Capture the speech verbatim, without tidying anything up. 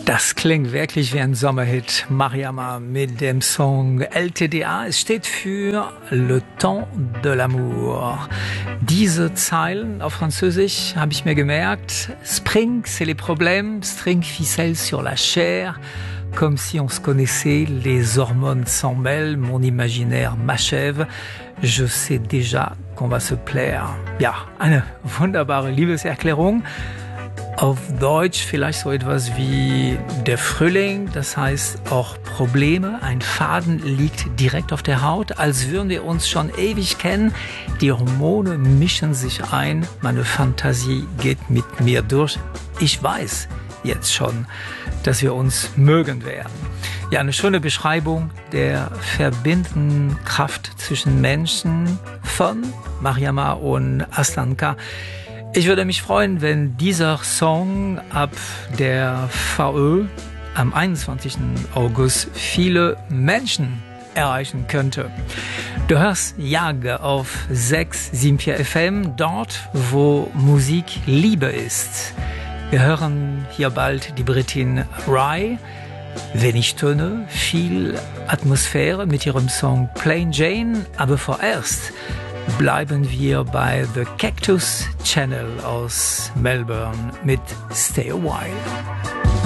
Das klingt wirklich wie ein Sommerhit. Mariama mit dem Song L T D A. Es steht für Le Temps de l'Amour. Diese Zeilen auf Französisch habe ich mir gemerkt. Spring, c'est les problèmes. String ficelle sur la chair. Comme si on se connaissait, les hormones s'en mêlent, mon imaginaire m'achève. Je sais déjà qu'on va se plaire. Ja, eine wunderbare Liebeserklärung. Auf Deutsch vielleicht so etwas wie der Frühling, das heißt auch Probleme. Ein Faden liegt direkt auf der Haut, als würden wir uns schon ewig kennen. Die Hormone mischen sich ein, meine Fantasie geht mit mir durch. Ich weiß jetzt schon, dass wir uns mögen werden. Ja, eine schöne Beschreibung der verbindenden Kraft zwischen Menschen von Mariama und Aslanka. Ich würde mich freuen, wenn dieser Song ab der V Ö am einundzwanzigsten August viele Menschen erreichen könnte. Du hörst Jage auf sechs sieben vier F M, dort wo Musik Liebe ist. Wir hören hier bald die Britin Rhye, wenig Töne, viel Atmosphäre mit ihrem Song Plain Jane, aber vorerst bleiben wir bei The Cactus Channel aus Melbourne mit Stay a While.